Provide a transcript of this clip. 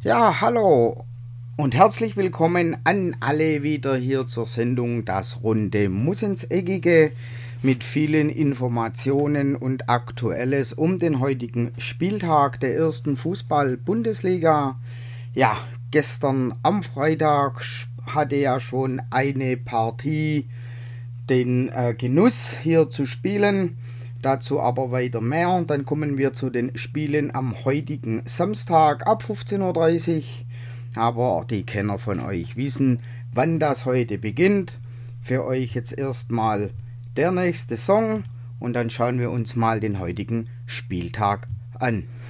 Ja, hallo und herzlich willkommen an alle wieder hier zur Sendung Das Runde Muss ins Eckige mit vielen Informationen und Aktuelles um den heutigen Spieltag der ersten Fußball-Bundesliga. Ja, gestern am Freitag hatte ja schon eine Partie den Genuss hier zu spielen. Dazu aber weiter mehr. Dann kommen wir zu den Spielen am heutigen Samstag ab 15:30 Uhr. Aber die Kenner von euch wissen, wann das heute beginnt. Für euch jetzt erstmal der nächste Song und dann schauen wir uns mal den heutigen Spieltag an.